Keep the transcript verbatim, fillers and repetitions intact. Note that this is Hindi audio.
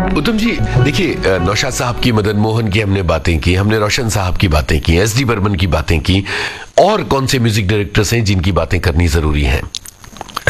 उत्तम जी, देखिए, नौशाद साहब की, मदन मोहन की हमने बातें की, हमने रोशन साहब की बातें की, एस डी बर्मन की बातें की, और कौन से म्यूजिक डायरेक्टर्स हैं जिनकी बातें करनी जरूरी हैं?